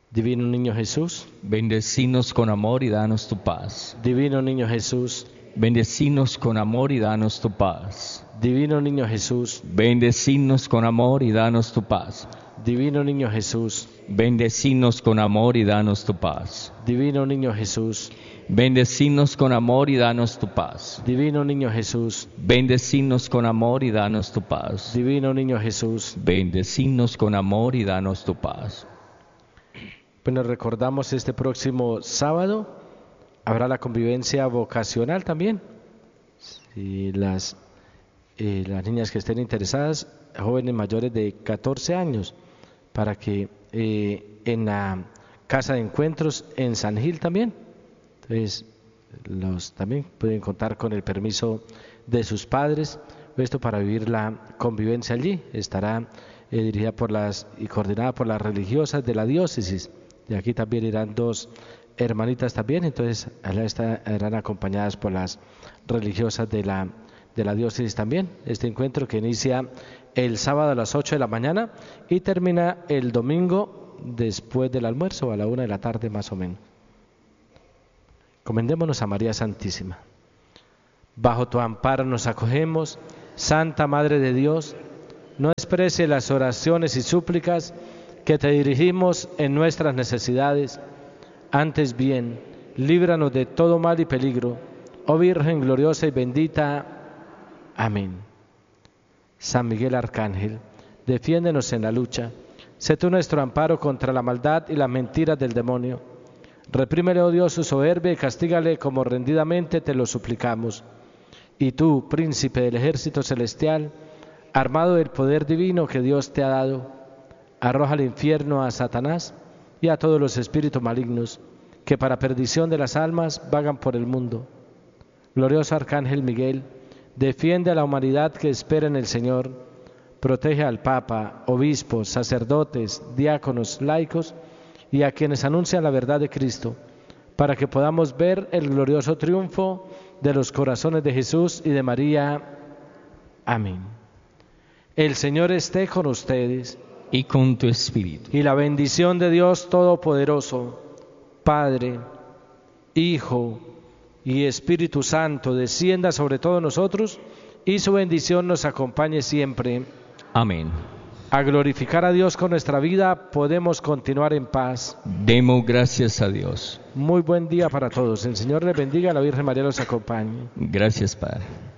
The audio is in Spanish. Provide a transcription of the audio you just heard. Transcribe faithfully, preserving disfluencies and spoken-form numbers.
Divino Niño Jesús, bendecinos con amor y danos tu paz. Divino Niño Jesús, Bendecinos con amor y danos tu paz. Divino Niño Jesús, Bendecinos con amor y danos tu paz. Divino Niño Jesús, Bendecinos con amor y danos tu paz. Divino Niño Jesús, Bendecinos con amor y danos tu paz. Divino Niño Jesús, Bendecinos con amor y danos tu paz. Divino Niño Jesús. Bendecinos con amor y danos tu paz. Bueno, recordamos este próximo sábado habrá la convivencia vocacional también. Si las, eh, las niñas que estén interesadas, jóvenes mayores de catorce años, para que eh, en la casa de encuentros en San Gil también. Entonces, los también pueden contar con el permiso de sus padres. Esto para vivir la convivencia allí. Estará eh, dirigida por las y coordinada por las religiosas de la diócesis. Y aquí también irán dos hermanitas también, entonces allá estarán acompañadas por las religiosas de la, de la diócesis también. Este encuentro que inicia el sábado a las ocho de la mañana y termina el domingo después del almuerzo, a la una de la tarde más o menos. Encomendémonos a María Santísima. Bajo tu amparo nos acogemos, Santa Madre de Dios, no desprecie las oraciones y súplicas que te dirigimos en nuestras necesidades. Antes bien, líbranos de todo mal y peligro, oh Virgen gloriosa y bendita. Amén. San Miguel Arcángel, defiéndenos en la lucha. Sé tú nuestro amparo contra la maldad y las mentiras del demonio. Reprímele, oh Dios, su soberbia y castígale como rendidamente te lo suplicamos. Y tú, príncipe del ejército celestial, armado del poder divino que Dios te ha dado, arroja al infierno a Satanás y a todos los espíritus malignos que para perdición de las almas vagan por el mundo. Glorioso Arcángel Miguel, defiende a la humanidad que espera en el Señor, protege al Papa, obispos, sacerdotes, diáconos, laicos y a quienes anuncian la verdad de Cristo, para que podamos ver el glorioso triunfo de los corazones de Jesús y de María. Amén. El Señor esté con ustedes. Y con tu espíritu. Y la bendición de Dios Todopoderoso, Padre, Hijo y Espíritu Santo, descienda sobre todos nosotros y su bendición nos acompañe siempre. Amén. A glorificar a Dios con nuestra vida podemos continuar en paz. Demos gracias a Dios. Muy buen día para todos. El Señor les bendiga, la Virgen María los acompañe. Gracias, Padre.